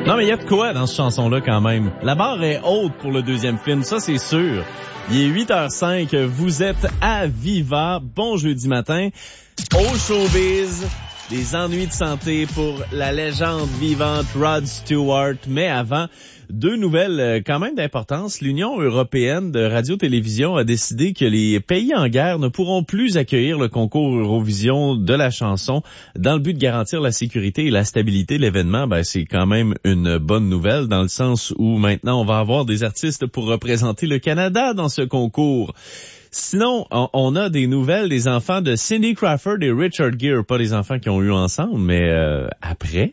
Non, mais il y a de quoi dans cette chanson-là quand même. La barre est haute pour le deuxième film, ça c'est sûr. Il est 8h05, vous êtes à Viva. Bon jeudi matin. Au showbiz, des ennuis de santé pour la légende vivante Rod Stewart. Mais avant, deux nouvelles quand même d'importance. L'Union européenne de radio-télévision a décidé que les pays en guerre ne pourront plus accueillir le concours Eurovision de la chanson dans le but de garantir la sécurité et la stabilité de l'événement. C'est quand même une bonne nouvelle dans le sens où maintenant on va avoir des artistes pour représenter le Canada dans ce concours. Sinon, on a des nouvelles des enfants de Cindy Crawford et Richard Gere, pas les enfants qui ont eu ensemble, mais après.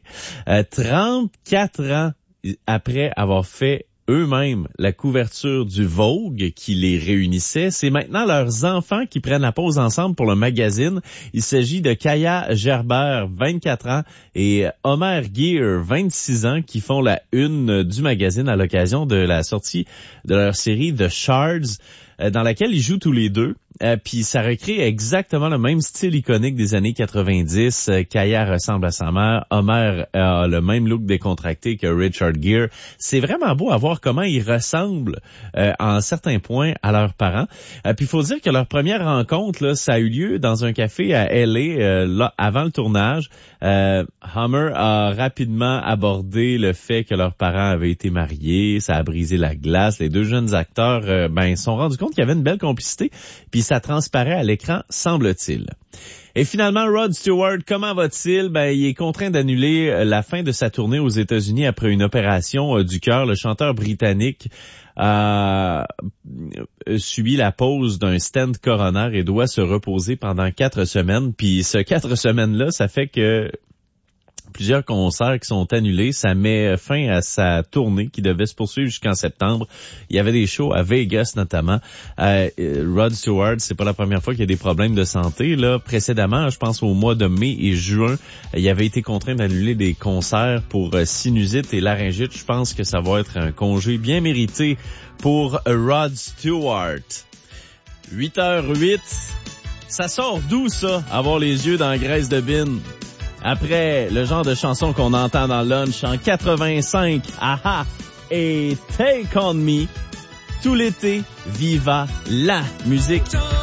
34 ans après avoir fait eux-mêmes la couverture du Vogue qui les réunissait, c'est maintenant leurs enfants qui prennent la pause ensemble pour le magazine. Il s'agit de Kaya Gerber, 24 ans, et Homer Gear, 26 ans, qui font la une du magazine à l'occasion de la sortie de leur série The Shards, dans laquelle ils jouent tous les deux. Puis ça recrée exactement le même style iconique des années 90. Kaya ressemble à sa mère. Homer a le même look décontracté que Richard Gere. C'est vraiment beau à voir comment ils ressemblent en certains points à leurs parents. Puis il faut dire que leur première rencontre, là, ça a eu lieu dans un café à L.A. Là, avant le tournage. Homer a rapidement abordé le fait que leurs parents avaient été mariés. Ça a brisé la glace. Les deux jeunes acteurs se sont rendus compte qu'il y avait une belle complicité. Puis ça transparaît à l'écran, semble-t-il. Et finalement, Rod Stewart, comment va-t-il? Il est contraint d'annuler la fin de sa tournée aux États-Unis après une opération du cœur. Le chanteur britannique a subi la pose d'un stent coronaire et doit se reposer pendant 4 semaines. Puis ce 4 semaines-là, ça fait que plusieurs concerts qui sont annulés. Ça met fin à sa tournée qui devait se poursuivre jusqu'en septembre. Il y avait des shows à Vegas notamment. Rod Stewart, c'est pas la première fois qu'il y a des problèmes de santé. Là, précédemment, je pense au mois de mai et juin, il avait été contraint d'annuler des concerts pour sinusite et laryngite. Je pense que ça va être un congé bien mérité pour Rod Stewart. 8h08. Ça sort d'où ça, avoir les yeux dans la graisse de bine? Après le genre de chanson qu'on entend dans Lunch en 85, Aha et Take On Me, tout l'été, Viva la musique.